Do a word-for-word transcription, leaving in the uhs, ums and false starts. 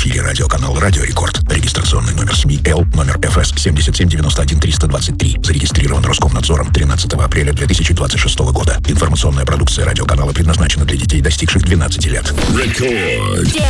эфире радиоканал «Радио Рекорд». Регистрационный номер СМИ Л, номер эф эс семь семь девять один три два три. Зарегистрирован Роскомнадзором тринадцатого апреля две тысячи двадцать шестого года. Информационная продукция радиоканала предназначена для детей, достигших двенадцати лет. Рекорд.